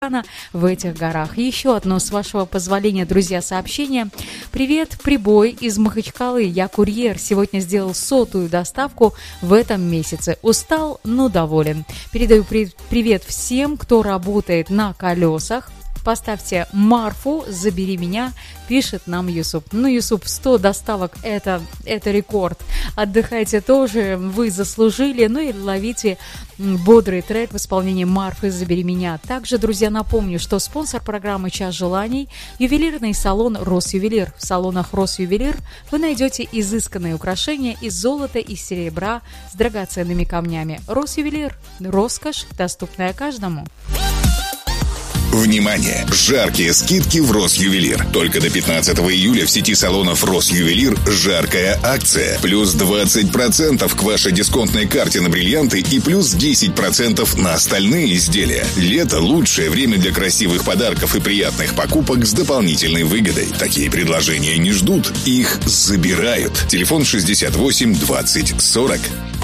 в этих горах. Еще одно, с вашего позволения, друзья, сообщение. Привет, Прибой из Махачкалы. Я курьер. Сегодня сделал 100-ю доставку в этом месяце. Устал, но доволен. Передаю привет всем, кто работает на колесах. Поставьте Марфу, забери меня, пишет нам Юсуп. Ну, Юсуп, 100 доставок это рекорд. Отдыхайте тоже, вы заслужили. Ну и ловите бодрый трек в исполнении Марфы «Забери меня». Также, друзья, напомню, что спонсор программы «Час желаний» – ювелирный салон «Росювелир». В салонах «Росювелир» вы найдете изысканные украшения из золота и серебра с драгоценными камнями. «Росювелир» – роскошь, доступная каждому. Внимание! Жаркие скидки в Росювелир. Только до 15 июля в сети салонов Росювелир жаркая акция. Плюс 20% к вашей дисконтной карте на бриллианты и плюс 10% на остальные изделия. Лето – лучшее время для красивых подарков и приятных покупок с дополнительной выгодой. Такие предложения не ждут, их забирают. Телефон 68 20 40.